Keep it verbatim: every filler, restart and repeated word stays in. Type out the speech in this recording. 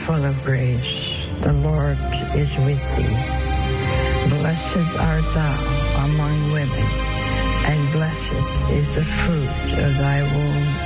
full of grace, the Lord is with thee. Blessed art thou among women, and blessed is the fruit of thy womb,